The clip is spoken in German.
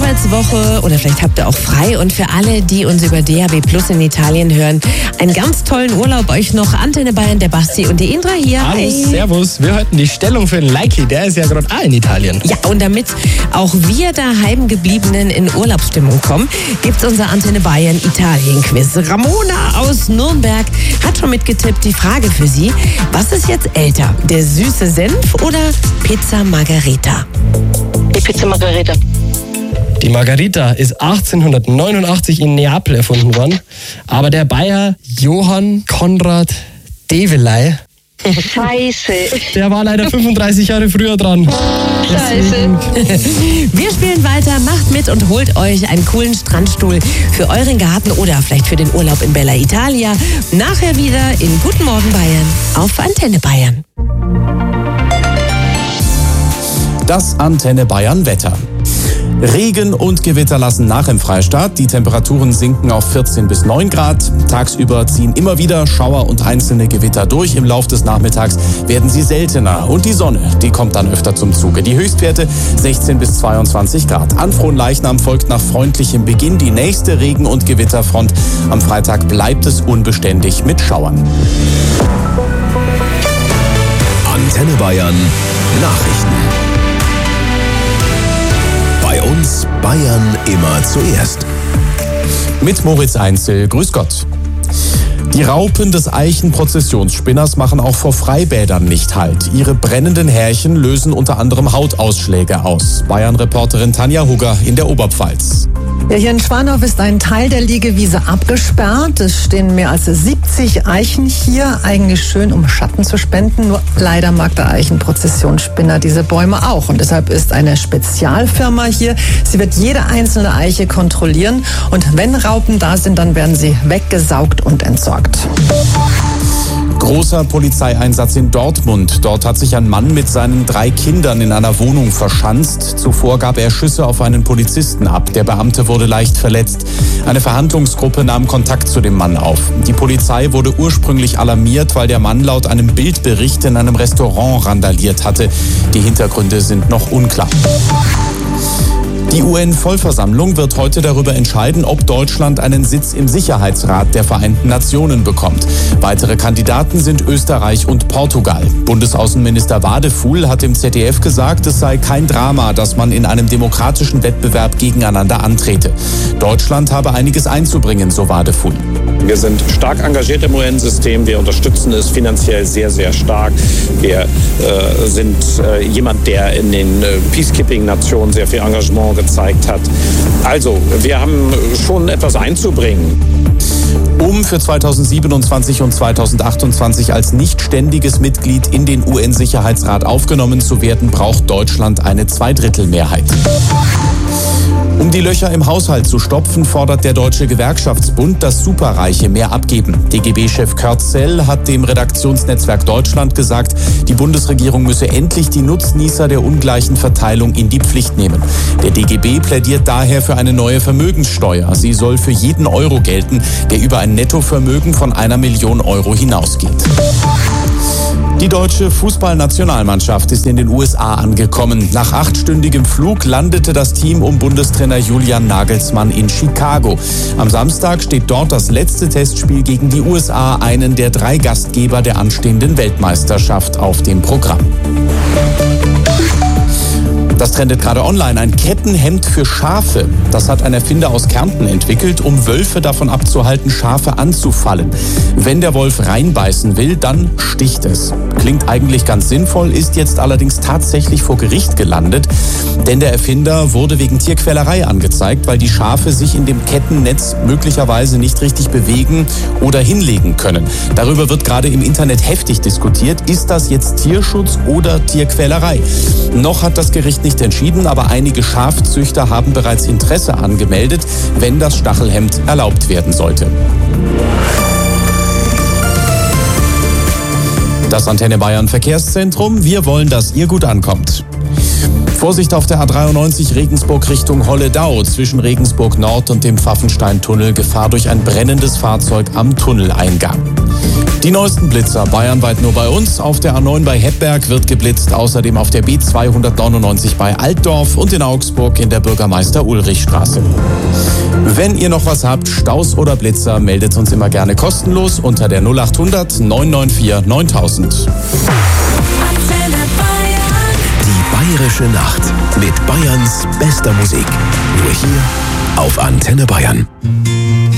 Arbeitswoche oder vielleicht habt ihr auch frei. Und für alle, die uns über DAB Plus in Italien hören, einen ganz tollen Urlaub euch noch. Antenne Bayern, der Basti und die Indra hier. Hi. Servus, wir halten die Stellung für den Leiki, der ist ja gerade in Italien. Ja, und damit auch wir daheim gebliebenen in Urlaubsstimmung kommen, gibt's unser Antenne Bayern Italien-Quiz. Ramona aus Nürnberg hat schon mitgetippt. Die Frage für Sie: Was ist jetzt älter, der süße Senf oder Pizza Margherita? Die Pizza Margherita. Die Margherita ist 1889 in Neapel erfunden worden, aber der Bayer Johann Konrad Develey, Scheiße. der war leider 35 Jahre früher dran. Scheiße. Wir spielen weiter, macht mit und holt euch einen coolen Strandstuhl für euren Garten oder vielleicht für den Urlaub in Bella Italia. Nachher wieder in Guten Morgen Bayern auf Antenne Bayern. Das Antenne Bayern Wetter. Regen und Gewitter lassen nach im Freistaat. Die Temperaturen sinken auf 14 bis 9 Grad. Tagsüber ziehen immer wieder Schauer und einzelne Gewitter durch. Im Lauf des Nachmittags werden sie seltener. Und die Sonne, die kommt dann öfter zum Zuge. Die Höchstwerte 16 bis 22 Grad. An Fronleichnam folgt nach freundlichem Beginn die nächste Regen- und Gewitterfront. Am Freitag bleibt es unbeständig mit Schauern. Antenne Bayern Nachrichten. Bei uns Bayern immer zuerst. Mit Moritz Einzel, grüß Gott. Die Raupen des Eichenprozessionsspinners machen auch vor Freibädern nicht Halt. Ihre brennenden Härchen lösen unter anderem Hautausschläge aus. Bayern-Reporterin Tanja Hugger in der Oberpfalz. Ja, hier in Schwannhof ist ein Teil der Liegewiese abgesperrt. Es stehen mehr als 70 Eichen hier, eigentlich schön, um Schatten zu spenden. Nur leider mag der Eichenprozessionsspinner diese Bäume auch. Und deshalb ist eine Spezialfirma hier. Sie wird jede einzelne Eiche kontrollieren. Und wenn Raupen da sind, dann werden sie weggesaugt und entsorgt. Großer Polizeieinsatz in Dortmund. Dort hat sich ein Mann mit seinen 3 Kindern in einer Wohnung verschanzt. Zuvor gab er Schüsse auf einen Polizisten ab. Der Beamte wurde leicht verletzt. Eine Verhandlungsgruppe nahm Kontakt zu dem Mann auf. Die Polizei wurde ursprünglich alarmiert, weil der Mann laut einem Bildbericht in einem Restaurant randaliert hatte. Die Hintergründe sind noch unklar. Die UN-Vollversammlung wird heute darüber entscheiden, ob Deutschland einen Sitz im Sicherheitsrat der Vereinten Nationen bekommt. Weitere Kandidaten sind Österreich und Portugal. Bundesaußenminister Wadefuhl hat im ZDF gesagt, es sei kein Drama, dass man in einem demokratischen Wettbewerb gegeneinander antrete. Deutschland habe einiges einzubringen, so Wadefuhl. Wir sind stark engagiert im UN-System. Wir unterstützen es finanziell sehr, sehr stark. Wir sind jemand, der in den Peacekeeping-Nationen sehr viel Engagement gezeigt hat. Also, wir haben schon etwas einzubringen. Um für 2027 und 2028 als nicht ständiges Mitglied in den UN-Sicherheitsrat aufgenommen zu werden, braucht Deutschland eine Zweidrittelmehrheit. Um die Löcher im Haushalt zu stopfen, fordert der Deutsche Gewerkschaftsbund, dass Superreiche mehr abgeben. DGB-Chef Kurt Zell hat dem Redaktionsnetzwerk Deutschland gesagt, die Bundesregierung müsse endlich die Nutznießer der ungleichen Verteilung in die Pflicht nehmen. Der DGB plädiert daher für eine neue Vermögenssteuer. Sie soll für jeden Euro gelten, der über ein Nettovermögen von 1 Million Euro hinausgeht. Die deutsche Fußballnationalmannschaft ist in den USA angekommen. Nach 8-stündigem Flug landete das Team um Bundestrainer Julian Nagelsmann in Chicago. Am Samstag steht dort das letzte Testspiel gegen die USA, einen der 3 Gastgeber der anstehenden Weltmeisterschaft, auf dem Programm. Das trendet gerade online. Ein Kettenhemd für Schafe. Das hat ein Erfinder aus Kärnten entwickelt, um Wölfe davon abzuhalten, Schafe anzufallen. Wenn der Wolf reinbeißen will, dann sticht es. Klingt eigentlich ganz sinnvoll, ist jetzt allerdings tatsächlich vor Gericht gelandet. Denn der Erfinder wurde wegen Tierquälerei angezeigt, weil die Schafe sich in dem Kettennetz möglicherweise nicht richtig bewegen oder hinlegen können. Darüber wird gerade im Internet heftig diskutiert. Ist das jetzt Tierschutz oder Tierquälerei? Noch hat das Gericht nicht entschieden, aber einige Schafzüchter haben bereits Interesse angemeldet, wenn das Stachelhemd erlaubt werden sollte. Das Antenne Bayern Verkehrszentrum. Wir wollen, dass ihr gut ankommt. Vorsicht auf der A93 Regensburg Richtung Holledau. Zwischen Regensburg Nord und dem Pfaffensteintunnel Gefahr durch ein brennendes Fahrzeug am Tunneleingang. Die neuesten Blitzer bayernweit nur bei uns. Auf der A9 bei Heppberg wird geblitzt. Außerdem auf der B299 bei Altdorf und in Augsburg in der Bürgermeister-Ulrich-Straße. Wenn ihr noch was habt, Staus oder Blitzer, meldet uns immer gerne kostenlos unter der 0800 994 9000. Die Bayerische Nacht mit Bayerns bester Musik. Nur hier auf Antenne Bayern.